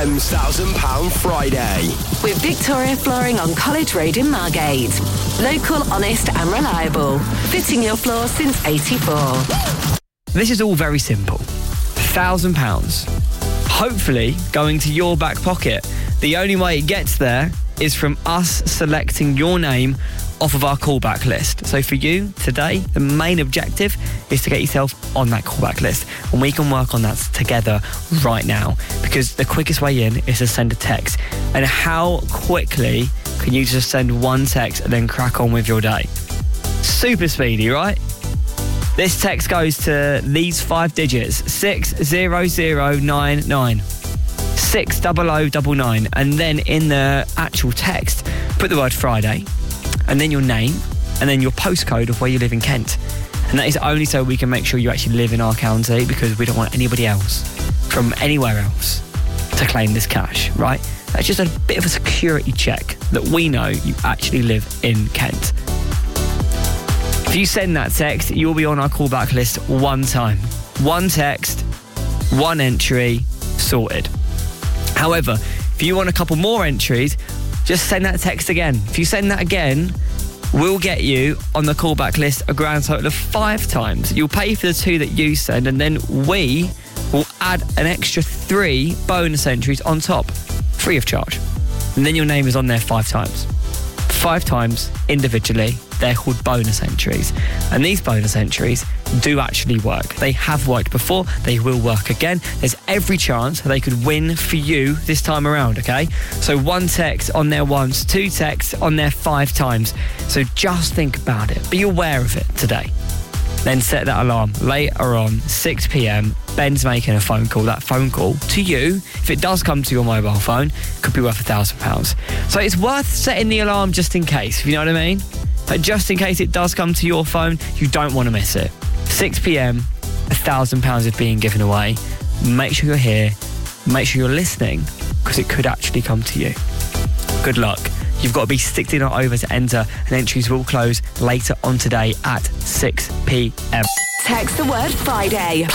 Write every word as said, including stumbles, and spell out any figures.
one thousand pounds Friday. With Victoria Flooring on College Road in Margate. Local, honest and reliable. Fitting your floor since eighty-four. This is all very simple. one thousand pounds. Hopefully going to your back pocket. The only way it gets there is from us selecting your name off of our callback list. So for you today, the main objective is to get yourself on that callback list, and we can work on that together right now, because the quickest way in is to send a text. And how quickly can you just send one text and then crack on with your day? Super speedy, right? This text goes to these five digits: six zero zero nine nine. six double oh double nine, and then in the actual text put the word Friday, and then your name, and then your postcode of where you live in Kent. And that is only so we can make sure you actually live in our county, because we don't want anybody else from anywhere else to claim this cash, right? That's just a bit of a security check that we know you actually live in Kent. If you send that text, you'll be on our callback list one time. One text, one entry, sorted. However, if you want a couple more entries, just send that text again. If you send that again, we'll get you on the callback list a grand total of five times. You'll pay for the two that you send, and then we will add an extra three bonus entries on top, free of charge. And then your name is on there five times. Five times individually. They're called bonus entries. And these bonus entries do actually work. They have worked before. They will work again. There's every chance they could win for you this time around, okay? So one text on there once, two texts on there five times. So just think about it. Be aware of it today. Then set that alarm later on, six p.m. Ben's making a phone call. That phone call to you, if it does come to your mobile phone, could be worth a thousand pounds. So it's worth setting the alarm just in case, if you know what I mean? But just in case it does come to your phone, you don't want to miss it. six p.m, a thousand pounds is being given away. Make sure you're here. Make sure you're listening, because it could actually come to you. Good luck. You've got to be sixteen or over to enter, and entries will close later on today at six p.m. Text the word Friday